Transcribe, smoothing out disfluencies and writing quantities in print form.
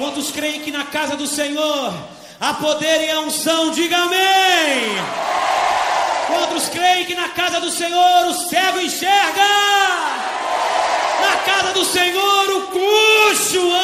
Quantos creem que na casa do Senhor há poder e a unção? Diga amém. Quantos creem que na casa do Senhor o cego enxerga? Na casa do Senhor o coxo